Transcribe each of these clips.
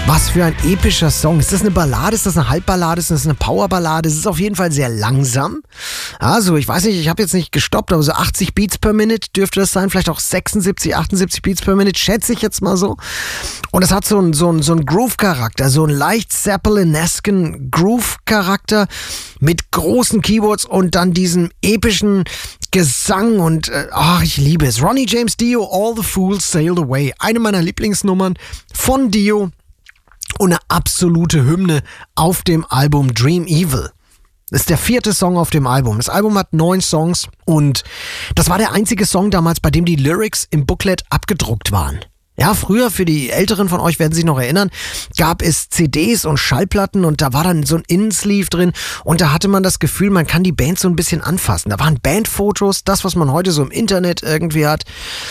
Was für ein epischer Song. Ist das eine Ballade? Ist das eine Halbballade? Ist das eine Powerballade? Es ist auf jeden Fall sehr langsam. Also, ich weiß nicht, ich habe jetzt nicht gestoppt, aber so 80 Beats per Minute dürfte das sein. Vielleicht auch 76, 78 Beats per Minute, schätze ich jetzt mal so. Und es hat so einen Groove-Charakter, so einen leicht Zeppelin-esken Groove-Charakter mit großen Keyboards und dann diesem epischen Gesang und ich liebe es. Ronnie James Dio, All the Fools Sailed Away. Eine meiner Lieblingsnummern von Dio. Und eine absolute Hymne auf dem Album Dream Evil. Das ist der 4. Song auf dem Album. Das Album hat 9 Songs und das war der einzige Song damals, bei dem die Lyrics im Booklet abgedruckt waren. Ja, früher, für die Älteren von euch werden sich noch erinnern, gab es CDs und Schallplatten und da war dann so ein Innensleeve drin und da hatte man das Gefühl, man kann die Band so ein bisschen anfassen. Da waren Bandfotos, das, was man heute so im Internet irgendwie hat.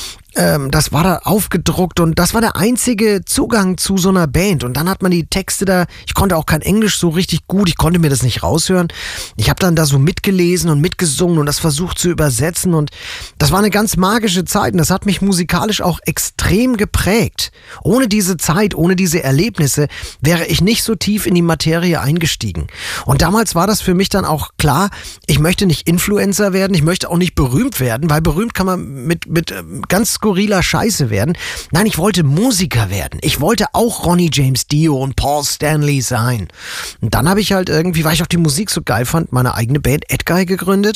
Das war da aufgedruckt und das war der einzige Zugang zu so einer Band. Und dann hat man die Texte da, ich konnte auch kein Englisch so richtig gut, ich konnte mir das nicht raushören. Ich habe dann da so mitgelesen und mitgesungen und das versucht zu übersetzen und das war eine ganz magische Zeit und das hat mich musikalisch auch extrem geprägt. Ohne diese Zeit, ohne diese Erlebnisse wäre ich nicht so tief in die Materie eingestiegen. Und damals war das für mich dann auch klar, ich möchte nicht Influencer werden, ich möchte auch nicht berühmt werden, weil berühmt kann man mit ganz skurriler Scheiße werden. Nein, ich wollte Musiker werden. Ich wollte auch Ronnie James Dio und Paul Stanley sein. Und dann habe ich halt irgendwie, weil ich auch die Musik so geil fand, meine eigene Band Edguy gegründet.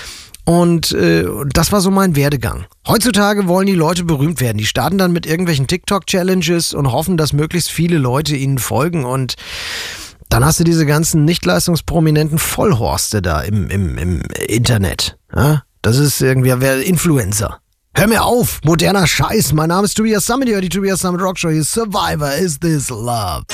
Und das war so mein Werdegang. Heutzutage wollen die Leute berühmt werden. Die starten dann mit irgendwelchen TikTok-Challenges und hoffen, dass möglichst viele Leute ihnen folgen. Und dann hast du diese ganzen nicht leistungsprominenten Vollhorste da im Internet. Ja? Das ist irgendwie, wer Influencer. Hör mir auf, moderner Scheiß. Mein Name ist Tobias Summit, die Tobias Summit Rock Show. Survivor, is this love?